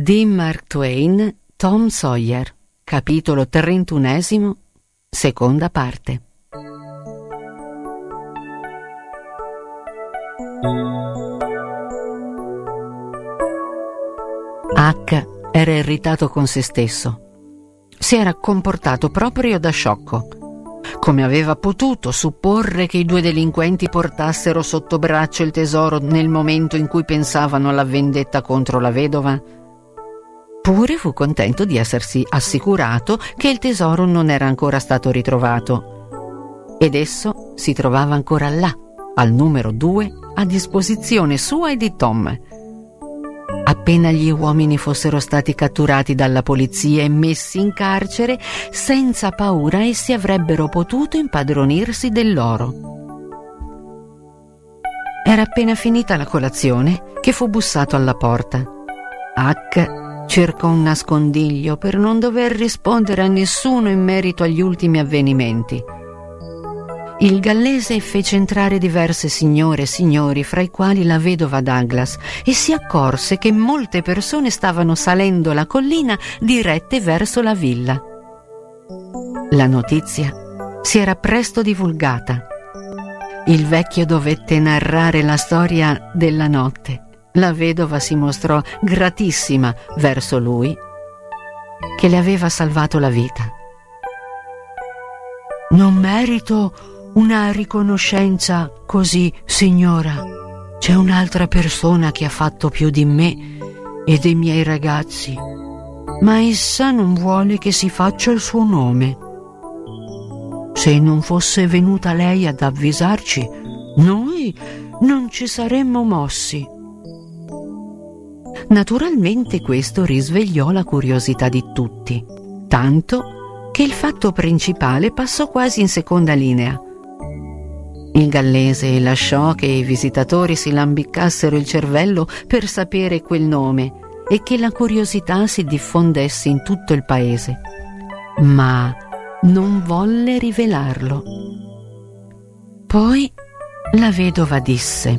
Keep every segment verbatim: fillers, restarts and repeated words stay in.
Di Mark Twain, Tom Sawyer, capitolo trentunesimo, seconda parte. Huck era irritato con se stesso. Si era comportato proprio da sciocco. Come aveva potuto supporre che i due delinquenti portassero sotto braccio il tesoro nel momento in cui pensavano alla vendetta contro la vedova? Pure fu contento di essersi assicurato che il tesoro non era ancora stato ritrovato. Ed esso si trovava ancora là, al numero due, a disposizione sua e di Tom. Appena gli uomini fossero stati catturati dalla polizia e messi in carcere, senza paura essi avrebbero potuto impadronirsi dell'oro. Era appena finita la colazione che fu bussato alla porta. Huck cercò un nascondiglio per non dover rispondere a nessuno in merito agli ultimi avvenimenti. Il gallese fece entrare diverse signore e signori, fra i quali la vedova Douglas, e si accorse che molte persone stavano salendo la collina dirette verso la villa. La notizia si era presto divulgata. Il vecchio dovette narrare la storia della notte. La vedova si mostrò gratissima verso lui, che le aveva salvato la vita. «Non merito una riconoscenza così, signora. C'è un'altra persona che ha fatto più di me e dei miei ragazzi, ma essa non vuole che si faccia il suo nome. Se non fosse venuta lei ad avvisarci, noi non ci saremmo mossi». Naturalmente questo risvegliò la curiosità di tutti, tanto che il fatto principale passò quasi in seconda linea. Il gallese lasciò che i visitatori si lambiccassero il cervello per sapere quel nome e che la curiosità si diffondesse in tutto il paese, ma non volle rivelarlo. Poi la vedova disse: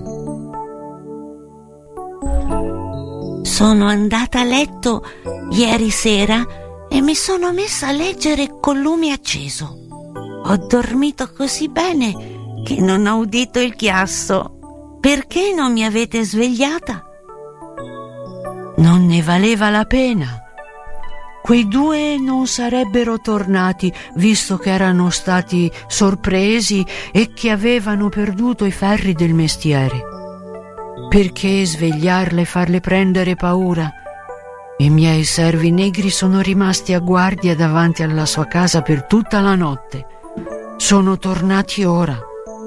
«Sono andata a letto ieri sera e mi sono messa a leggere col lume acceso. Ho dormito così bene che non ho udito il chiasso. Perché non mi avete svegliata?» «Non ne valeva la pena. Quei due non sarebbero tornati, visto che erano stati sorpresi e che avevano perduto i ferri del mestiere. Perché svegliarle e farle prendere paura? I miei servi negri sono rimasti a guardia davanti alla sua casa per tutta la notte. Sono tornati ora».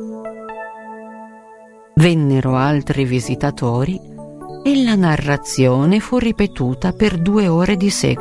Vennero altri visitatori e la narrazione fu ripetuta per due ore di seguito.